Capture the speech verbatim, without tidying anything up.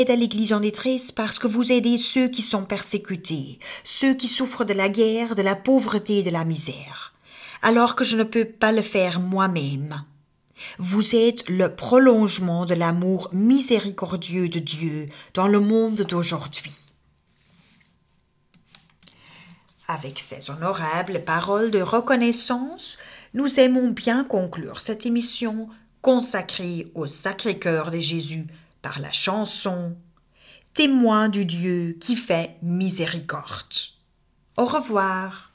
à l'Église en détresse parce que vous aidez ceux qui sont persécutés, ceux qui souffrent de la guerre, de la pauvreté et de la misère, alors que je ne peux pas le faire moi-même. Vous êtes le prolongement de l'amour miséricordieux de Dieu dans le monde d'aujourd'hui. Avec ces honorables paroles de reconnaissance, nous aimons bien conclure cette émission consacrée au Sacré-Cœur de Jésus par la chanson « Témoin du Dieu qui fait miséricorde ». Au revoir.